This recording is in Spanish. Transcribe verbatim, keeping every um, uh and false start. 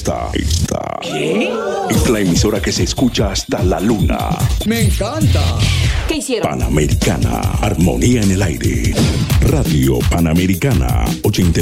Esta, esta. ¿Qué? Es la emisora que se escucha hasta la luna. ¡Me encanta! ¿Qué hicieron? Panamericana, armonía en el aire. Radio Panamericana, ochenta